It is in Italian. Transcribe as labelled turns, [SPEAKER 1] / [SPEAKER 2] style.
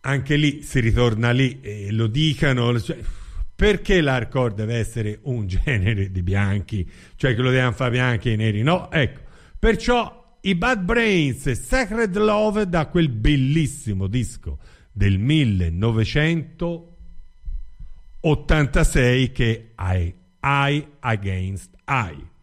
[SPEAKER 1] anche lì si ritorna lì e lo dicano, cioè, perché l'hardcore deve essere un genere di bianchi, cioè che lo devono fare bianchi e neri, no? Ecco, perciò i Bad Brains e Sacred Love, da quel bellissimo disco del 1986 che è Eye Against Eye.